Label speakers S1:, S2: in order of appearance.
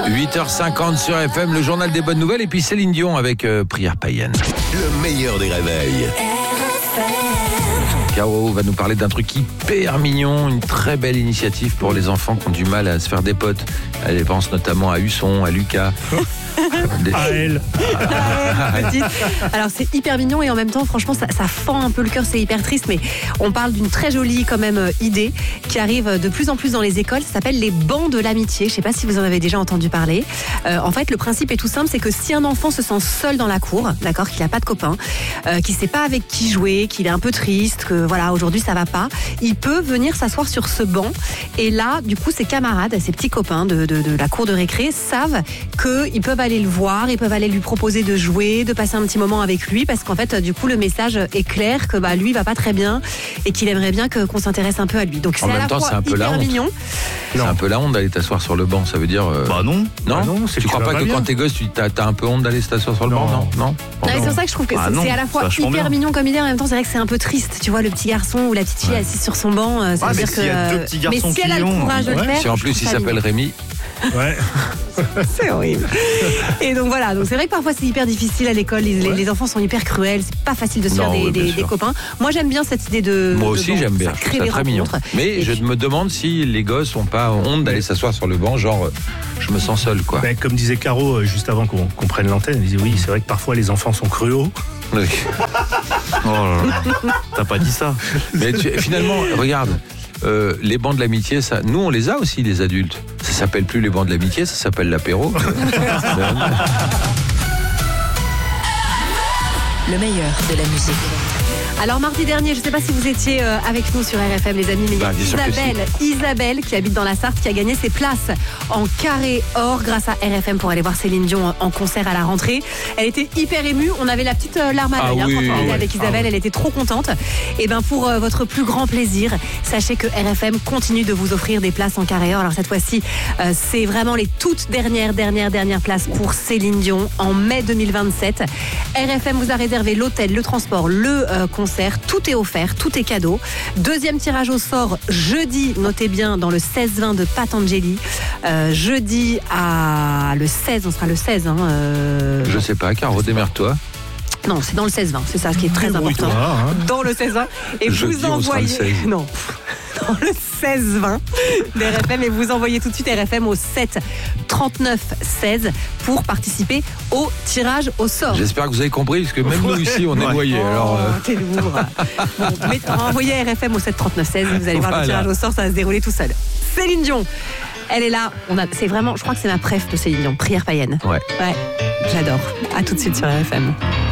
S1: 8h50 sur FM, le journal des bonnes nouvelles, et puis Céline Dion avec Prière païenne.
S2: Le meilleur des réveils.
S1: Caro va nous parler d'un truc hyper mignon, une très belle initiative pour les enfants qui ont du mal à se faire des potes. Elle pense notamment à Husson, à Lucas.
S3: À elle.
S4: Petite. Alors c'est hyper mignon et en même temps franchement ça fend un peu le cœur, c'est hyper triste, mais on parle d'une très jolie quand même idée qui arrive de plus en plus dans les écoles. Ça s'appelle les bancs de l'amitié. Je sais pas si vous en avez déjà entendu parler. En fait le principe est tout simple, c'est que si un enfant se sent seul dans la cour, d'accord, qu'il a pas de copains, qu'il sait pas avec qui jouer, qu'il est un peu triste, que voilà aujourd'hui ça va pas, il peut venir s'asseoir sur ce banc et là du coup ses camarades, ses petits copains de la cour de récré savent qu'ils peuvent aller le voir, ils peuvent aller lui proposer de jouer, de passer un petit moment avec lui, parce qu'en fait du coup le message est clair que lui va pas très bien et qu'il aimerait bien qu'on s'intéresse un peu à lui. Donc c'est
S1: En
S4: à
S1: même
S4: la
S1: temps,
S4: fois
S1: c'est un peu la
S4: hyper
S1: honte.
S4: mignon.
S1: C'est un peu la honte d'aller t'asseoir sur le banc, ça veut dire...
S3: Bah non.
S1: Non,
S3: Bah non, c'est
S1: tu
S3: que
S1: crois
S3: tu
S1: pas
S3: vas
S1: que
S3: pas
S1: quand
S3: bien.
S1: t'es gosse, t'as un peu honte d'aller t'asseoir sur le banc? Non.
S4: Non, mais c'est pour ça que je trouve que
S3: Ah non,
S4: c'est à la fois
S3: c'est vachement
S4: hyper
S3: bien.
S4: mignon comme idée, en même temps c'est vrai que c'est un peu triste, tu vois, le petit garçon ou la petite fille assise sur son banc, ça veut
S3: mais
S4: dire
S3: s'il y a
S4: que
S3: deux petits garçons
S4: mais si elle a le
S3: qui y ont,
S4: courage de le
S3: ouais.
S4: faire,
S1: Si en
S4: je
S1: plus il
S4: trouve ça
S1: s'appelle
S4: mignon.
S1: Rémi...
S3: Ouais.
S4: C'est horrible. Et donc voilà, donc c'est vrai que parfois c'est hyper difficile à l'école, les enfants sont hyper cruels, c'est pas facile de se faire
S1: Non, oui, bien
S4: des
S1: sûr.
S4: copains. Moi j'aime bien cette idée de...
S1: Moi aussi
S4: banc,
S1: j'aime bien,
S4: ça
S1: je
S4: crée
S1: trouve ça
S4: des
S1: très mignon.
S4: rencontres.
S1: Mais
S4: Et
S1: je
S4: puis-
S1: me demande si les gosses ont pas honte d'aller s'asseoir sur le banc, genre je me sens seul quoi.
S3: Bah, comme disait Caro juste avant qu'on prenne l'antenne, elle disait oui, c'est vrai que parfois les enfants sont cruaux.
S1: Oui.
S5: Oh là là. T'as pas dit ça.
S1: Mais finalement, regarde, les bancs de l'amitié, ça, nous on les a aussi les adultes. Ça s'appelle plus les bancs de l'amitié, ça s'appelle l'apéro.
S6: Le meilleur de la musique.
S4: Alors mardi dernier, je ne sais pas si vous étiez avec nous sur RFM les amis, mais il y a
S1: Bien sûr que
S4: Isabelle qui habite dans la Sarthe qui a gagné ses places en carré or grâce à RFM pour aller voir Céline Dion en concert à la rentrée. Elle était hyper émue, on avait la petite larme à l'œil
S1: oui,
S4: quand on était
S1: ouais.
S4: avec Isabelle, elle était trop contente. Et bien pour votre plus grand plaisir, sachez que RFM continue de vous offrir des places en carré or. Alors cette fois-ci, c'est vraiment les toutes dernières places pour Céline Dion en mai 2027. RFM vous a réservé l'hôtel, le transport, le concert, tout est offert, tout est cadeau. Deuxième tirage au sort jeudi, notez bien, dans le 16-20 de Patangeli. Jeudi à le 16, on sera le 16.
S1: Je sais pas, Caro, démerde-toi.
S4: Non, c'est dans le 16-20, c'est ça ce qui est très important.
S3: Débrouille-toi, hein.
S4: Dans le 16-20. Et
S1: Jeudi,
S4: vous
S1: on sera le
S4: envoyez...
S1: 16.
S4: Non. Dans le 16-20 d'RFM et vous envoyez tout de suite RFM au 7 39 16 pour participer au tirage au sort.
S1: J'espère que vous avez compris, parce que même nous ici on est noyés. Alors,
S4: T'es lourd. Bon, envoyez RFM au 7 39 16 et vous allez voir
S1: Voilà.
S4: le tirage au sort, ça va se dérouler tout seul. Céline Dion, elle est là. C'est vraiment, je crois que c'est ma préf de Céline Dion, Prière païenne.
S1: ouais.
S4: Ouais, j'adore. À tout de suite sur RFM.